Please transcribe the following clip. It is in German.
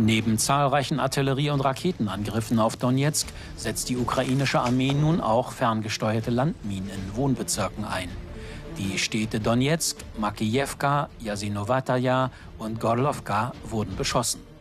Neben zahlreichen Artillerie- und Raketenangriffen auf Donezk setzt die ukrainische Armee nun auch ferngesteuerte Landminen in Wohnbezirken ein. Die Städte Donezk, Makijewka, Jasinowataja und Gorlowka wurden beschossen.